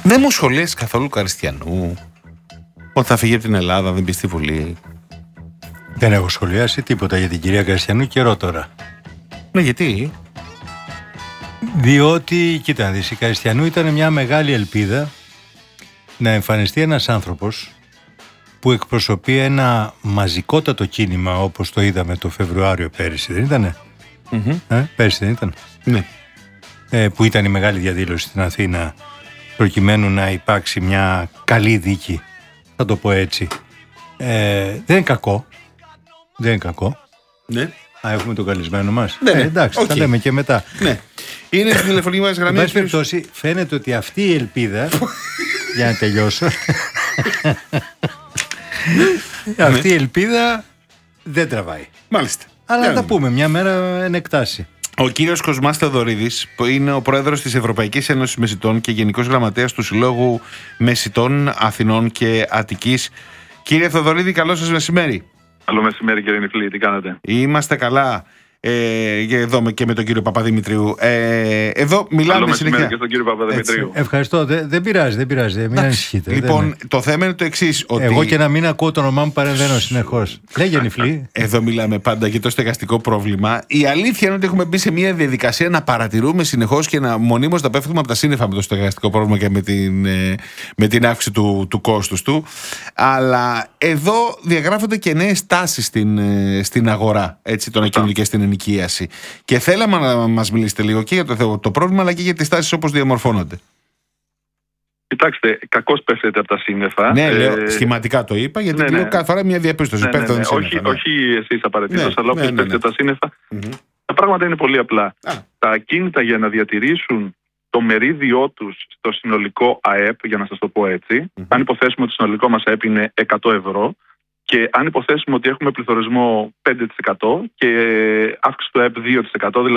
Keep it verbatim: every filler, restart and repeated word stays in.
Δεν μου σχολίασε καθόλου Καριστιανού ότι θα φύγει από την Ελλάδα, δεν μπει στη Βουλή. Δεν έχω σχολιάσει τίποτα για την κυρία Καριστιανού καιρό τώρα. Ναι, γιατί? Διότι, κοίτα να δεις, η Καριστιανού ήταν μια μεγάλη ελπίδα να εμφανιστεί ένας άνθρωπος που εκπροσωπεί ένα μαζικότατο κίνημα, όπως το είδαμε το Φεβρουάριο πέρυσι, δεν ήτανε? Mm-hmm. Ε, πέρυσι δεν ήταν? Ναι. Ε, που ήταν η μεγάλη διαδήλωση στην Αθήνα προκειμένου να υπάρξει μια καλή δίκη, θα το πω έτσι. Ε, δεν είναι κακό. Δεν είναι κακό. Ναι. Α, έχουμε τον καλεσμένο μας. Ναι, ναι. Ε, εντάξει, Okay. θα λέμε και μετά. Ναι. Είναι στην τηλεφωνική μας γραμμή. Εν πάση περιπτώσει, φαίνεται ότι αυτή η ελπίδα. Για να τελειώσω. Αυτή η ελπίδα δεν τραβάει. Μάλιστα. Αλλά θα τα ναι. πούμε μια μέρα εν εκτάσει. Ο κύριος Κοσμάς Θεοδωρίδης, που είναι ο πρόεδρος της Ευρωπαϊκής Ένωσης Μεσιτών και γενικός γραμματέας του Συλλόγου Μεσιτών Αθηνών και Αττικής. Κύριε Θεοδωρίδη, καλό σας μεσημέρι. Καλό μεσημέρι, κύριε Νιφλή, τι κάνετε? Είμαστε καλά. Ε, εδώ και με τον κύριο Παπαδημητρίου. Ε, εδώ μιλάμε Καλό συνέχεια. και στον κύριο Παπαδημητρίου. Ευχαριστώ. Δεν, δεν πειράζει, δεν πειράζει. Μην ανησυχείτε. Λοιπόν, δεν... το θέμα είναι το εξής. Ότι... Εγώ και να μην ακούω το όνομά μου παρεμβαίνω συνεχώς. Λέγε Νιφλή. Εδώ μιλάμε πάντα για το στεγαστικό πρόβλημα. Η αλήθεια είναι ότι έχουμε μπει σε μια διαδικασία να παρατηρούμε συνεχώς και να μονίμως να πέφτουμε από τα σύννεφα με το στεγαστικό πρόβλημα και με την, με την αύξηση του, του κόστους του. Αλλά εδώ διαγράφονται και νέες τάσεις στην, στην αγορά, έτσι, των ακινήτων και στην ενοικίαση. Και θέλαμε να μας μιλήσετε λίγο και για το, το πρόβλημα, αλλά και για τις τάσεις όπως διαμορφώνονται. Κοιτάξτε, κακώς πέφτετε από τα σύννεφα. Ναι, ε... λέω, σχηματικά το είπα, γιατί ναι, λέω ναι. κάθε φορά μια διαπίστωση. Ναι, ναι, ναι. Σύννεφα, όχι, ναι. όχι εσείς απαραίτητος, ναι, αλλά όποιος ναι, ναι, πέφτει ναι. από τα σύννεφα. Mm-hmm. Τα πράγματα είναι πολύ απλά. Α. Τα ακίνητα, για να διατηρήσουν το μερίδιό τους στο συνολικό ΑΕΠ, για να σας το πω έτσι, mm-hmm. αν υποθέσουμε ότι το συνολικό μας ΑΕΠ είναι εκατό ευρώ, και αν υποθέσουμε ότι έχουμε πληθωρισμό πέντε τοις εκατό και αύξηση του ΑΕΠ δύο τοις εκατό, δηλαδή